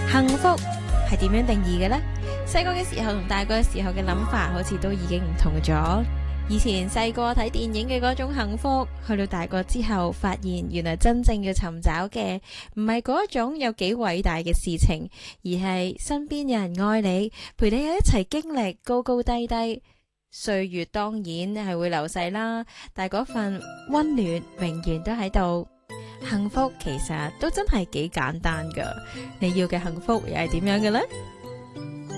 幸福係點樣定義嘅呢？細個嘅時候同大個嘅時候嘅諗法好似都已經唔同咗。以前細個睇電影嘅嗰種幸福，去到大個之後發現原來真正要尋找嘅唔係嗰種有幾偉大嘅事情，而係身邊有人愛你，陪你一齊經歷高高低低。歲月當然係會流逝啦，但係嗰份溫暖永遠都喺度。幸福其實都真係幾簡單噶，你要嘅幸福又係點樣嘅呢？